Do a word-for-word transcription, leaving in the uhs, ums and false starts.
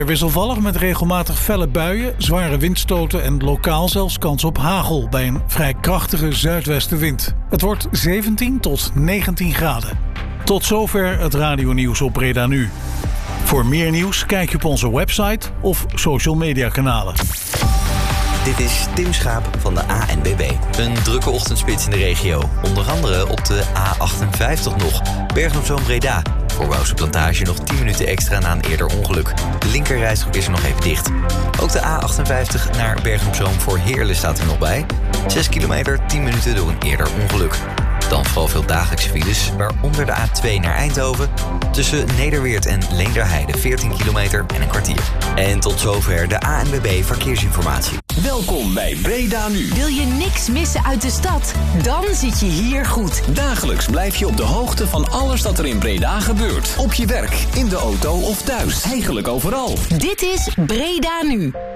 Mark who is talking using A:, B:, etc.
A: Wisselvallig met regelmatig felle buien, zware windstoten en lokaal zelfs kans op hagel bij een vrij krachtige zuidwestenwind. Het wordt zeventien tot negentien graden. Tot zover het radionieuws op Breda Nu. Voor meer nieuws kijk je op onze website of social media kanalen.
B: Dit is Tim Schaap van de A N W B. Een drukke ochtendspits in de regio. Onder andere op de A achtenvijftig nog. Bergen-op-Zoom-Breda. Voor Wouwse Plantage nog tien minuten extra na een eerder ongeluk. De linkerrijstrook is er nog even dicht. Ook de A achtenvijftig naar Bergen-op-Zoom voor Heerlen staat er nog bij. zes kilometer, tien minuten door een eerder ongeluk. Dan vooral veel dagelijkse files, waaronder de A twee naar Eindhoven. Tussen Nederweert en Leenderheide veertien kilometer en een kwartier. En tot zover de A N W B Verkeersinformatie.
C: Welkom bij Breda Nu.
D: Wil je niks missen uit de stad? Dan zit je hier goed.
C: Dagelijks blijf je op de hoogte van alles dat er in Breda gebeurt. Op je werk, in de auto of thuis. Eigenlijk overal.
D: Dit is Breda Nu.